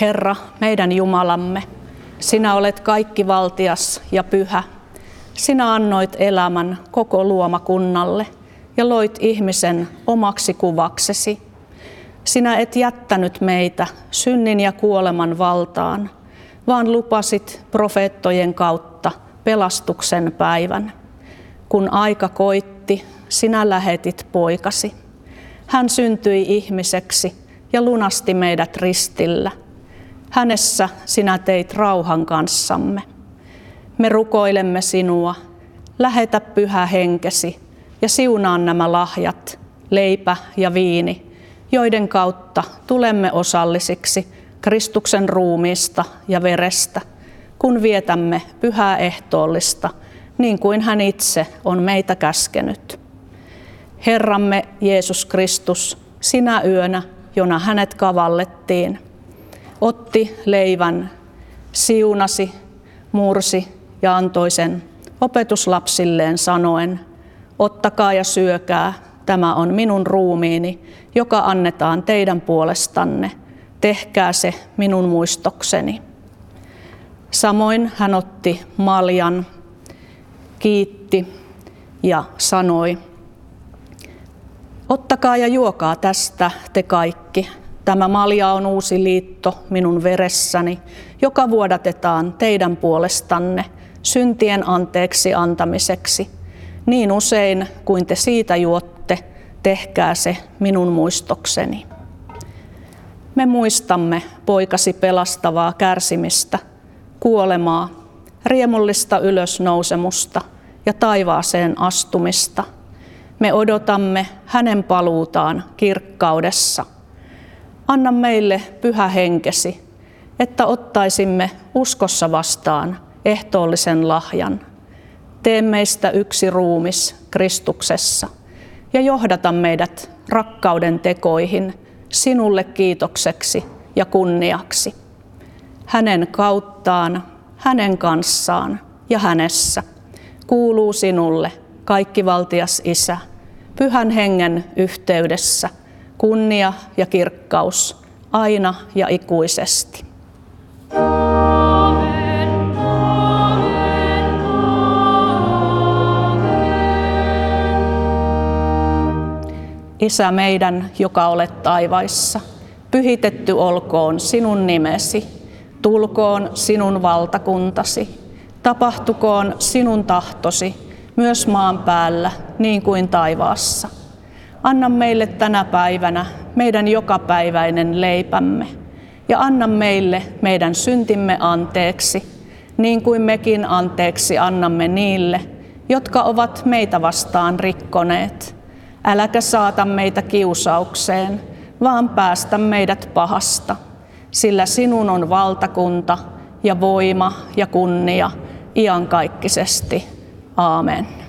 Herra, meidän Jumalamme, sinä olet kaikkivaltias ja pyhä. Sinä annoit elämän koko luomakunnalle ja loit ihmisen omaksi kuvaksesi. Sinä et jättänyt meitä synnin ja kuoleman valtaan, vaan lupasit profeettojen kautta pelastuksen päivän. Kun aika koitti, sinä lähetit poikasi. Hän syntyi ihmiseksi ja lunasti meidät ristillä. Hänessä sinä teit rauhan kanssamme. Me rukoilemme sinua, lähetä pyhä henkesi ja siunaa nämä lahjat, leipä ja viini, joiden kautta tulemme osallisiksi Kristuksen ruumiista ja verestä, kun vietämme pyhää ehtoollista, niin kuin hän itse on meitä käskenyt. Herramme Jeesus Kristus, sinä yönä, jona hänet kavallettiin, otti leivän, siunasi, mursi ja antoi sen opetuslapsilleen sanoen, ottakaa ja syökää, tämä on minun ruumiini, joka annetaan teidän puolestanne, tehkää se minun muistokseni. Samoin hän otti maljan, kiitti ja sanoi, ottakaa ja juokaa tästä te kaikki. Tämä malja on uusi liitto minun veressäni, joka vuodatetaan teidän puolestanne syntien anteeksi antamiseksi. Niin usein kuin te siitä juotte, tehkää se minun muistokseni. Me muistamme poikasi pelastavaa kärsimistä, kuolemaa, riemullista ylösnousemusta ja taivaaseen astumista. Me odotamme hänen paluutaan kirkkaudessa. Anna meille pyhä henkesi, että ottaisimme uskossa vastaan ehtoollisen lahjan. Tee meistä yksi ruumis Kristuksessa ja johdata meidät rakkauden tekoihin sinulle kiitokseksi ja kunniaksi. Hänen kauttaan, hänen kanssaan ja hänessä kuuluu sinulle kaikkivaltias Isä, Pyhän Hengen yhteydessä, kunnia ja kirkkaus aina ja ikuisesti. Amen, amen, amen. Isä meidän, joka olet taivaissa, pyhitetty olkoon sinun nimesi, tulkoon sinun valtakuntasi, tapahtukoon sinun tahtosi, myös maan päällä, niin kuin taivaassa. Anna meille tänä päivänä meidän jokapäiväinen leipämme, ja anna meille meidän syntimme anteeksi, niin kuin mekin anteeksi annamme niille, jotka ovat meitä vastaan rikkoneet. Äläkä saata meitä kiusaukseen, vaan päästä meidät pahasta, sillä sinun on valtakunta ja voima ja kunnia iankaikkisesti. Aamen.